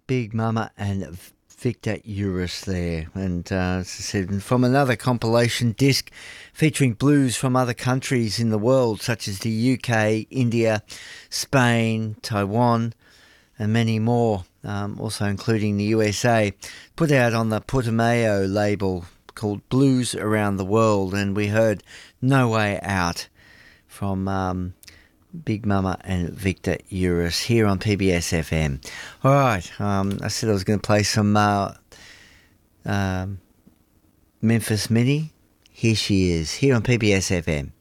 Big Mama and Victor Eurus there. And as I said, from another compilation disc featuring blues from other countries in the world, such as the UK, India, Spain, Taiwan, and many more, also including the USA, put out on the Putumayo label called Blues Around the World. And we heard No Way Out from Big Mama and Victor Eurus here on PBS FM. All right, I said I was going to play some Memphis Minnie. Here she is, here on PBS FM.